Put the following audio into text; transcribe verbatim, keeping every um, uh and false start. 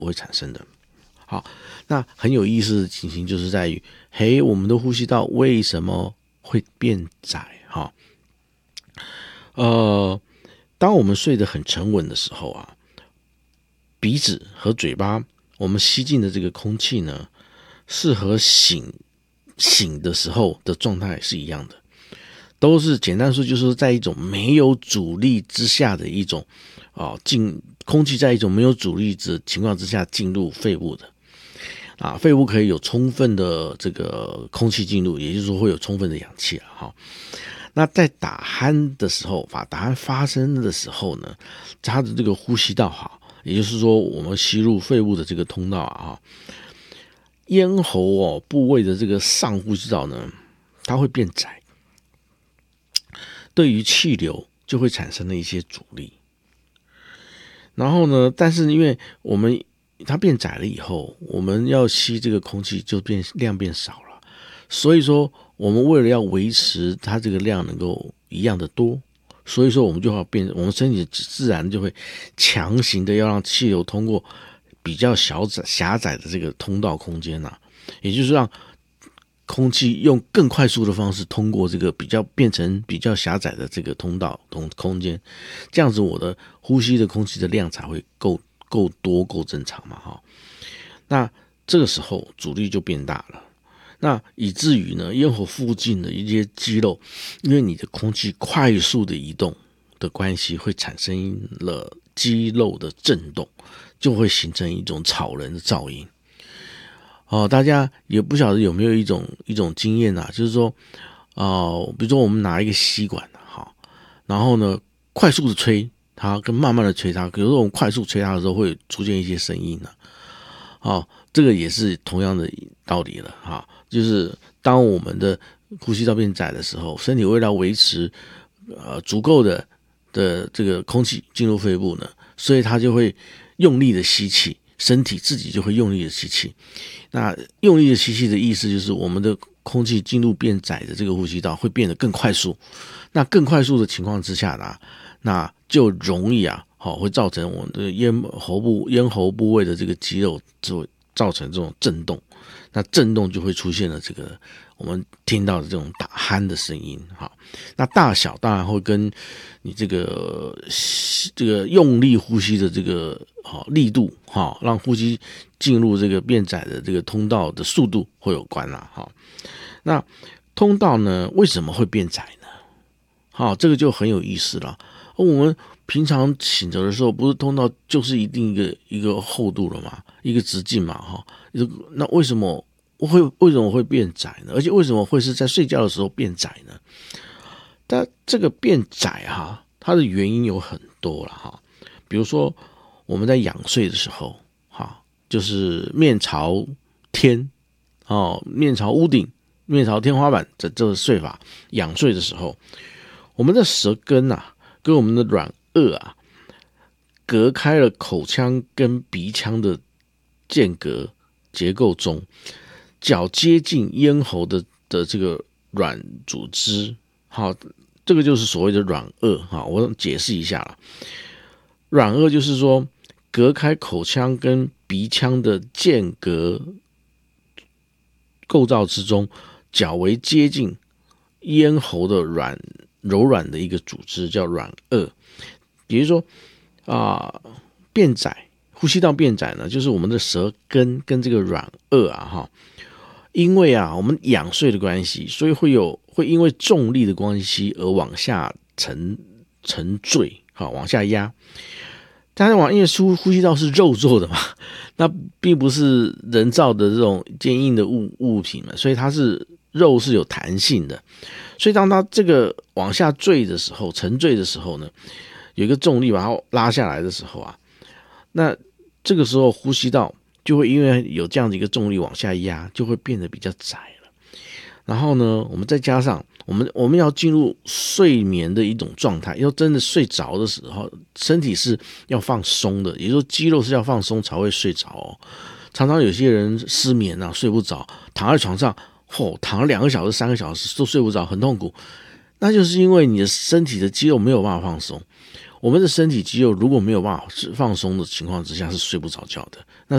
会产生的。好，那很有意思的情形就是在于，嘿，我们的呼吸道为什么会变窄？哈，呃，当我们睡得很沉稳的时候啊，鼻子和嘴巴我们吸进的这个空气呢，是和醒醒的时候的状态是一样的，都是简单说就是在一种没有阻力之下的一种啊进空气在一种没有阻力的情况之下进入肺部的啊，肺部可以有充分的这个空气进入，也就是说会有充分的氧气啊。哈，那在打鼾的时候，把打鼾发生的时候呢，它的这个呼吸道哈，也就是说我们吸入肺部的这个通道啊，咽喉哦部位的这个上呼吸道呢，它会变窄，对于气流就会产生了一些阻力。然后呢，但是因为我们它变窄了以后，我们要吸这个空气就变量变少了，所以说我们为了要维持它这个量能够一样的多，所以说我们就要变，我们身体自然就会强行的要让气流通过比较小窄狭窄的这个通道空间啊，也就是让空气用更快速的方式通过这个比较变成比较狭窄的这个通道同空间，这样子我的呼吸的空气的量才会够够多够正常嘛哈。那这个时候阻力就变大了，那以至于呢咽喉附近的一些肌肉，因为你的空气快速的移动的关系，会产生了肌肉的震动，就会形成一种吵人的噪音。哦，大家也不晓得有没有一种一种经验啊，就是说，哦、呃，比如说我们拿一个吸管，好，然后呢，快速的吹它跟慢慢的吹它，比如说我们快速吹它的时候，会出现一些声音呢、啊，哦，这个也是同样的道理了哈，就是当我们的呼吸道变窄的时候，身体为了维持呃足够的的这个空气进入肺部呢，所以它就会用力的吸气。身体自己就会用力的吸气，那用力的吸气的意思就是我们的空气进入变窄的这个呼吸道会变得更快速，那更快速的情况之下呢，那就容易啊，好会造成我们的咽喉部咽喉部位的这个肌肉就会造成这种震动，那震动就会出现了这个我们听到的这种打鼾的声音哈。那大小当然会跟你这个这个用力呼吸的这个好力度哈，让呼吸进入这个变窄的这个通道的速度会有关啦哈。那通道呢为什么会变窄呢？好，这个就很有意思了。我们平常醒着的时候，不是通道就是一定一个一个厚度了嘛，一个直径嘛哈。那为什么会为什么会变窄呢？而且为什么会是在睡觉的时候变窄呢？但这个变窄哈，它的原因有很多了哈。比如说我们在仰睡的时候，哈，就是面朝天哦，面朝屋顶、面朝天花板的这个睡法，仰睡的时候，我们的舌根啊，跟我们的软腭啊，隔开了口腔跟鼻腔的间隔结构中，较接近咽喉的的这个软组织，好，这个就是所谓的软腭哈。我解释一下了，软腭就是说隔开口腔跟鼻腔的间隔构造之中，较为接近咽喉的软柔软的一个组织叫软腭。也就是说啊、呃，变窄，呼吸道变窄呢，就是我们的舌根跟这个软腭啊哈，因为啊我们仰睡的关系，所以会有会因为重力的关系而往下沉沉坠，好往下压。但是往因为呼呼吸道是肉做的嘛，那并不是人造的这种坚硬的物物品嘛，所以它是肉是有弹性的，所以当它这个往下坠的时候，沉坠的时候呢，有一个重力把它拉下来的时候啊，那这个时候呼吸道就会因为有这样的一个重力往下压，就会变得比较窄了。然后呢，我们再加上我们我们要进入睡眠的一种状态，要真的睡着的时候，身体是要放松的，也就是说肌肉是要放松才会睡着哦。常常有些人失眠啊，睡不着，躺在床上，哦，躺了两个小时、三个小时都睡不着，很痛苦。那就是因为你的身体的肌肉没有办法放松。我们的身体肌肉如果没有办法放松的情况之下，是睡不着觉的。那